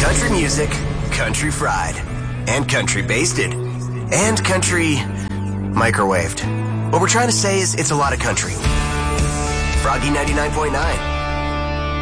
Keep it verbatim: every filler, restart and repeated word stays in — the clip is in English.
Country music, country fried, and country basted, and country microwaved. What we're trying to say is it's a lot of country. Froggy ninety-nine point nine.